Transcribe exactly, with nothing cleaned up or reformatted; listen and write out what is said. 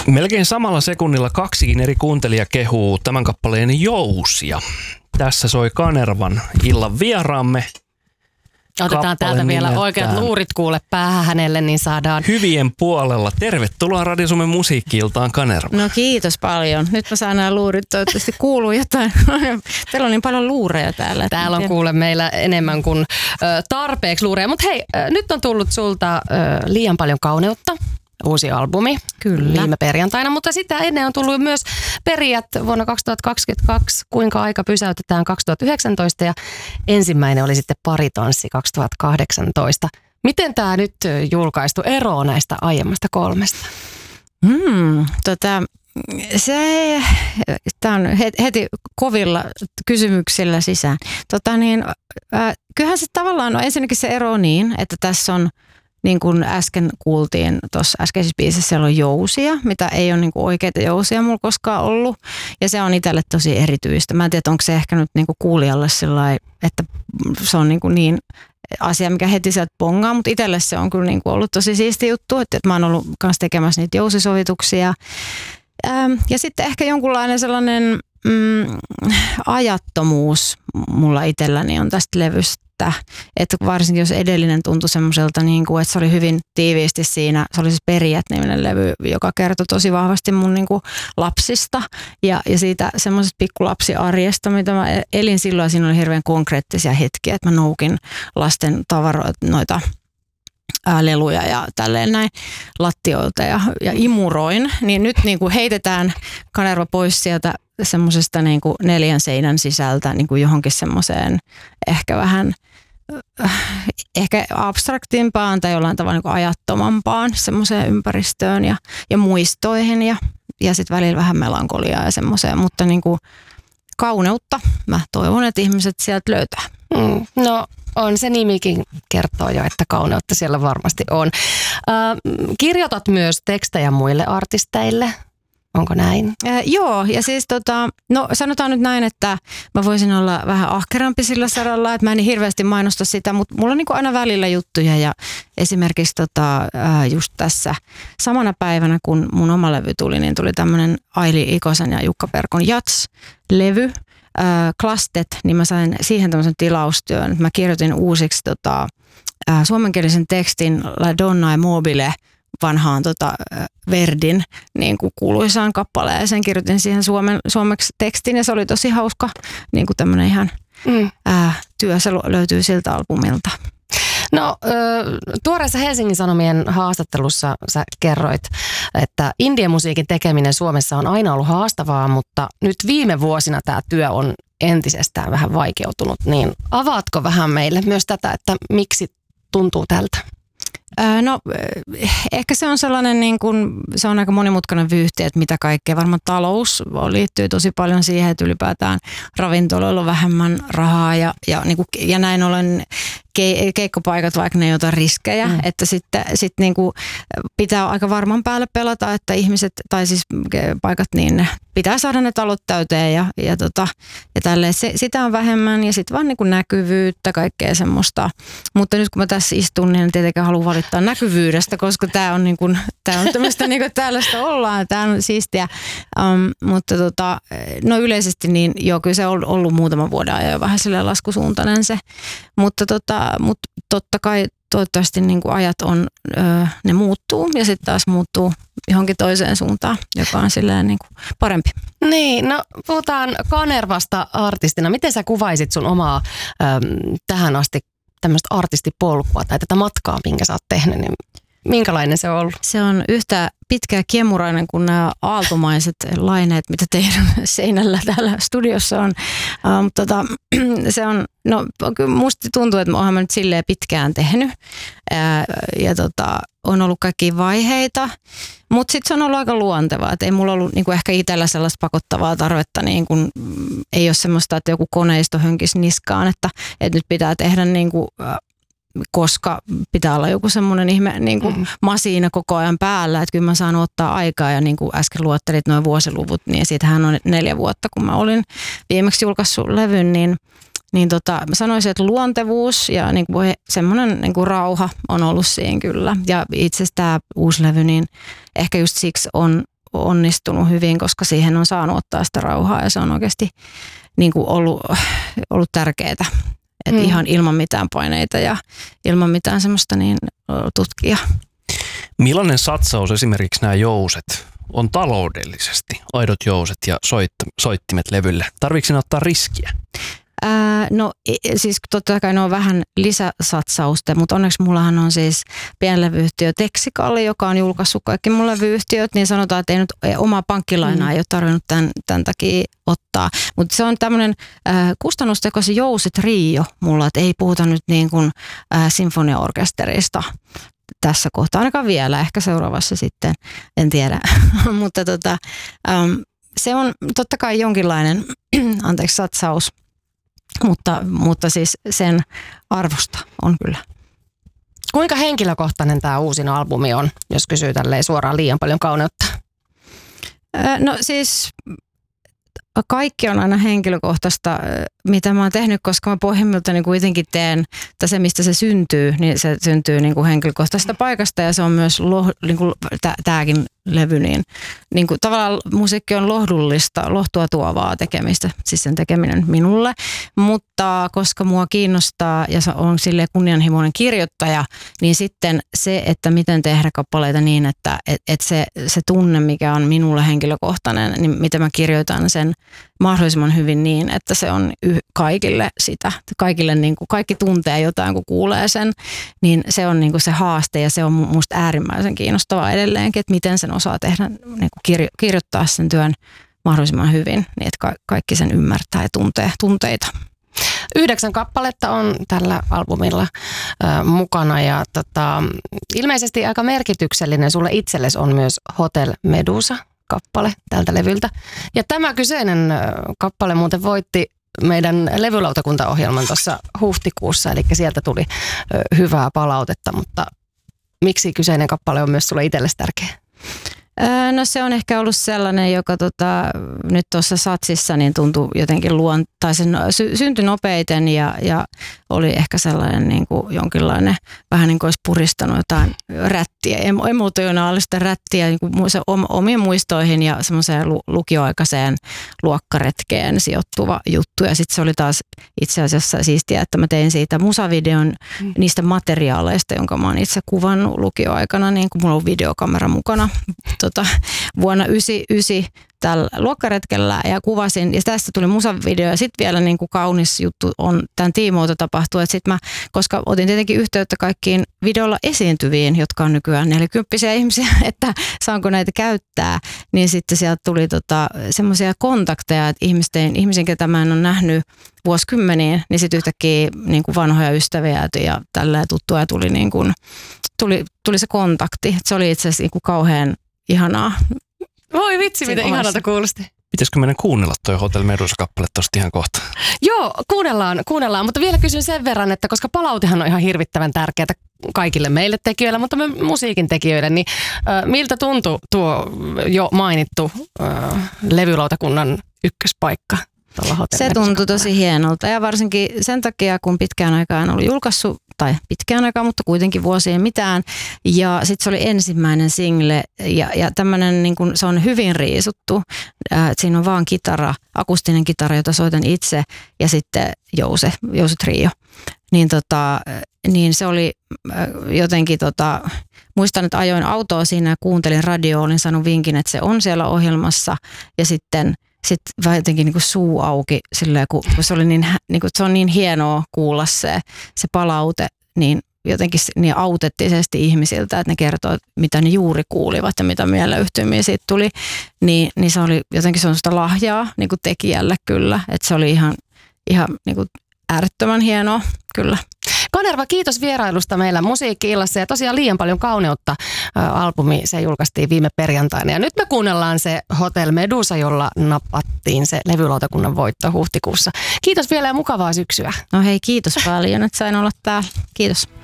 Melkein samalla sekunnilla kaksikin eri kuuntelijaa kehuu tämän kappaleen Jousia. Tässä soi Kanervan illan vieraamme. Otetaan täältä vielä oikeat luurit kuule päähän hänelle, niin saadaan... Hyvien puolella. Tervetuloa Radio Suomen musiikki-iltaan, Kanerva. No kiitos paljon. Nyt mä saan nämä luurit, toivottavasti kuuluu jotain. Teillä on niin paljon luureja täällä. Täällä on kuule meillä enemmän kuin ö, tarpeeksi luureja. Mutta hei, ö, nyt on tullut sulta ö, liian paljon kauneutta. Uusi albumi. Kyllä. Viime perjantaina, mutta sitä ennen on tullut myös perijät vuonna kaksituhattakaksikymmentäkaksi, kuinka aika pysäytetään kaksituhattayhdeksäntoista ja ensimmäinen oli sitten Paritanssi kaksituhattakahdeksantoista. Miten tämä nyt julkaistu eroaa näistä aiemmasta kolmesta? Hmm, tota, se, tämä on heti kovilla kysymyksillä sisään. Tota niin, äh, kyllähän se tavallaan, no ensinnäkin se ero niin, että tässä on niin kuin äsken kuultiin tuossa äskeisessä biisissä, siellä on jousia, mitä ei ole niin kuin oikeita jousia mulla koskaan ollut. Ja se on itselle tosi erityistä. Mä en tiedä, onko se ehkä nyt niin kuin kuulijalle sellainen, että se on niin, kuin niin asia, mikä heti sieltä pongaa, mutta itselle se on kyllä niin kuin ollut tosi siisti juttu, että mä oon ollut kanssa tekemässä niitä jousisovituksia. Ja sitten ehkä jonkunlainen sellainen mm, ajattomuus mulla itselläni on tästä levystä. Että varsinkin jos edellinen tuntui semmoiselta, niin kuin, että se oli hyvin tiiviisti siinä, se oli siis Perijät-niminen levy, joka kertoi tosi vahvasti mun niin kuin lapsista ja, ja siitä semmoisesta pikkulapsiarjesta, mitä mä elin silloin. Siinä oli hirveän konkreettisia hetkiä, että mä noukin lasten tavaroita, noita ää, leluja ja tälleen näin lattioilta ja, ja imuroin. Niin nyt niin kuin heitetään Kanerva pois sieltä semmoisesta niin kuin neljän seinän sisältä niin kuin johonkin semmoiseen ehkä vähän ehkä abstraktimpaan tai jollain tavalla niin kuin ajattomampaan semmoiseen ympäristöön ja, ja muistoihin ja, ja sitten välillä vähän melankoliaa ja semmoiseen, mutta niin kuin kauneutta mä toivon, että ihmiset sieltä löytää. Mm, no on se nimikin kertoo jo, että kauneutta siellä varmasti on. Äh, kirjoitat myös tekstejä muille artisteille. Onko näin? Äh, joo, ja siis tota, no sanotaan nyt näin, että mä voisin olla vähän ahkerampi sillä saralla, että mä en hirveästi mainosta sitä, mutta mulla on niin kuin aina välillä juttuja ja esimerkiksi tota, äh, just tässä samana päivänä, kun mun oma levy tuli, niin tuli tämmöinen Aili Ikosen ja Jukka Perkon Jats-levy, äh, Klastet, niin mä sain siihen tämmöisen tilaustyön. Mä kirjoitin uusiksi tota, äh, suomenkielisen tekstin La Donna e Mobile vanhaan tota, Verdin niin kuin kuuluisaan kappaleeseen. Kirjoitin siihen suomen, suomeksi tekstin ja se oli tosi hauska niin kuin tämmöinen ihan mm. ää, työ. Se löytyy siltä albumilta. No tuoreessa Helsingin Sanomien haastattelussa sä kerroit, että indie-musiikin tekeminen Suomessa on aina ollut haastavaa, mutta nyt viime vuosina tämä työ on entisestään vähän vaikeutunut. Niin avaatko vähän meille myös tätä, että miksi tuntuu tältä? No ehkä se on sellainen, niin kuin, se on aika monimutkainen vyyhti, että mitä kaikkea. Varmaan talous liittyy tosi paljon siihen, että ylipäätään ravintoloilla on vähemmän rahaa ja, ja, niin kuin, ja näin ollen ke, keikkopaikat, vaikka ne ei ota riskejä, mm. että sitten sit niin kuin pitää aika varman päälle pelata, että ihmiset tai siis paikat niin pitää saada ne talot täyteen ja, ja, tota, ja tälleen. Se, sitä on vähemmän ja sitten vaan niin kuin näkyvyyttä, kaikkea semmoista. Mutta nyt kun mä tässä istun, niin en tietenkään halua valittaa näkyvyydestä, koska tämä on, niin kuin, tää on tämmöistä niin kuin tällaista ollaan, tämä on siistiä. Um, mutta tota, no yleisesti niin joo, kyllä se on ollut muutaman vuoden ajan jo vähän silleen laskusuuntainen se. Mutta tota, mut totta kai toivottavasti niin kuin ajat on, öö, ne muuttuu ja sitten taas muuttuu johonkin toiseen suuntaan, joka on silleen niin kuin parempi. Niin, no puhutaan Kanervasta artistina. Miten sä kuvaisit sun omaa äm, tähän asti tämmöistä artistipolkua tai tätä matkaa, minkä sä oot tehnyt, niin minkälainen se on ollut? Se on yhtä pitkä ja kiemurainen kuin nämä aaltomaiset laineet, mitä teidän seinällä täällä studiossa on. Um, tota, se on, no musta tuntuu, että mä oonhan mä nyt silleen pitkään tehnyt Ää, ja tota, on ollut kaikkia vaiheita, mutta sitten se on ollut aika luontevaa, että ei mulla ollut niinku ehkä itsellä sellaista pakottavaa tarvetta, niin kun, ei ole semmoista, että joku koneisto hönkisi niskaan, että, että nyt pitää tehdä niinku, koska pitää olla joku semmoinen ihme niin kuin mm. masiina koko ajan päällä, että kyllä mä saan ottaa aikaa ja niin kuin äsken luottelit nuo vuosiluvut, niin siitähän on neljä vuotta, kun mä olin viimeksi julkaissut levyn, niin, niin tota, mä sanoisin, että luontevuus ja niin kuin semmoinen niin kuin rauha on ollut siinä kyllä. Ja itse asiassa tämä uusi levy, niin ehkä just siksi on onnistunut hyvin, koska siihen on saanut ottaa sitä rauhaa ja se on oikeasti niin kuin ollut, ollut tärkeää. Että hmm. ihan ilman mitään paineita ja ilman mitään semmoista niin tutkia. Millainen satsaus esimerkiksi nämä jouset on taloudellisesti? Aidot jouset ja soitt- soittimet levylle. Tarviiko sinä ottaa riskiä? Ää, no siis totta kai ne on vähän lisäsatsausta, mutta onneksi mullahan on siis pienlevyyhtiö Texikalle, joka on julkaissut kaikki mun levyyhtiöt, niin sanotaan, että ei nyt omaa pankkilainaa mm. ei ole tarvinnut tämän, tämän takia ottaa. Mutta se on tämmöinen äh, kustannustekoisen jousi-trio mulla, että ei puhuta nyt niin kuin äh, sinfoniaorkesterista tässä kohtaa, ainakaan vielä, ehkä seuraavassa sitten, en tiedä, mutta tota, ähm, se on totta kai jonkinlainen, anteeksi, satsaus. Mutta, mutta siis sen arvosta on kyllä. Kuinka henkilökohtainen tämä uusin albumi on, jos kysyy tälleen suoraan liian paljon kauneutta? No siis kaikki on aina henkilökohtaista, mitä mä oon tehnyt, koska mä pohjimmiltani kuitenkin teen, että se mistä se syntyy, niin se syntyy niin kuin henkilökohtaisesta paikasta ja se on myös loh, niin kuin tämäkin levy, niin, niin kuin tavallaan musiikki on lohdullista, lohtua tuovaa tekemistä, siis sen tekeminen minulle, mutta koska mua kiinnostaa ja on silleen kunnianhimoinen kirjoittaja, niin sitten se, että miten tehdä kappaleita niin, että et, et se, se tunne, mikä on minulle henkilökohtainen, niin miten mä kirjoitan sen mahdollisimman hyvin niin, että se on y- kaikille sitä, kaikille niin kuin kaikki tuntee jotain, kun kuulee sen, niin se on niin kuin se haaste ja se on musta äärimmäisen kiinnostavaa edelleenkin, että miten sen osaa tehdä, niin kuin kirjo- kirjoittaa sen työn mahdollisimman hyvin, niin että ka- kaikki sen ymmärtää ja tuntee tunteita. Yhdeksän kappaletta on tällä albumilla äh, mukana ja tota, ilmeisesti aika merkityksellinen sulle itsellesi on myös Hotel Medusa kappale tältä levyltä. Ja tämä kyseinen äh, kappale muuten voitti meidän levylautakuntaohjelman tuossa huhtikuussa, eli sieltä tuli äh, hyvää palautetta, mutta miksi kyseinen kappale on myös sulle itsellesi tärkeä? No se on ehkä ollut sellainen, joka tota, nyt tuossa satsissa niin tuntui jotenkin luon, tai sen sy- syntyi nopeiten ja, ja oli ehkä sellainen niin kuin jonkinlainen, vähän niin kuin olisi puristanut jotain rättiä, emotionaalista rättiä niin kuin omiin muistoihin ja semmoiseen lu- lukioaikaiseen luokkaretkeen sijoittuva juttu. Ja sitten se oli taas itse asiassa siistiä, että mä tein siitä musavideon mm. niistä materiaaleista, jonka mä oon itse kuvannut lukioaikana, niin kuin mulla on videokamera mukana. Tota, vuonna yhdeksänkymmentäyhdeksän tällä luokkaretkellä ja kuvasin, ja tästä tuli musavideo, ja sitten vielä niin kuin kaunis juttu on tämän tiimoilta tapahtuu, että sitten mä, koska otin tietenkin yhteyttä kaikkiin videolla esiintyviin, jotka on nykyään nelikymppisiä ihmisiä, että saanko näitä käyttää, niin sitten sieltä tuli tota, semmoisia kontakteja, että ihmisten, ihmisiä, ketä mä en ole nähnyt vuosikymmeniin, niin sitten yhtäkkiä niin kuin vanhoja ystäviä ja tällä tuttuja tuli, niin kuin, tuli, tuli se kontakti. Se oli itse asiassa niin kuin kauhean ihanaa. Voi vitsi, miten ihanalta kuulosti. Pitäisikö meidän kuunnella toi Hotel Medusa-kappale tosta ihan kohta? Joo, kuunnellaan, kuunnellaan, mutta vielä kysyn sen verran, että koska palautehan on ihan hirvittävän tärkeää kaikille meille tekijöille, mutta me musiikin tekijöille, niin äh, miltä tuntui tuo jo mainittu äh, levylautakunnan ykköspaikka? Se tuntui tosi hienolta ja varsinkin sen takia, kun pitkään aikaan en ollut julkaissut, tai pitkään aikaan, mutta kuitenkin vuosien mitään. Ja sitten se oli ensimmäinen single ja, ja tämmöinen, niin kun, se on hyvin riisuttu. Äh, siinä on vaan kitara, akustinen kitara, jota soitan itse ja sitten Jouse, Jouse Trio. Niin, tota, niin se oli äh, jotenkin, tota, muistan, että ajoin autoa siinä ja kuuntelin radioa, olin saanut vinkin, että se on siellä ohjelmassa ja sitten sitten vähän jotenkin niin kuin suu auki silleen, kun se, oli niin, niin kuin, se on niin hienoa kuulla se, se palaute niin jotenkin niin autenttisesti ihmisiltä, että ne kertoo, mitä ne juuri kuulivat ja mitä mieleyhtymiä siitä tuli. Niin, niin se oli jotenkin sellaista lahjaa niin kuin tekijälle kyllä, että se oli ihan, ihan niin kuin äärettömän hienoa kyllä. Kanerva, kiitos vierailusta meillä Musiikki-illassa ja tosiaan liian paljon kauneutta ä, albumi, se julkaistiin viime perjantaina ja nyt me kuunnellaan se Hotel Medusa, jolla nappattiin se levylautakunnan voitto huhtikuussa. Kiitos vielä ja mukavaa syksyä. No hei, kiitos paljon, että sain olla täällä. Kiitos.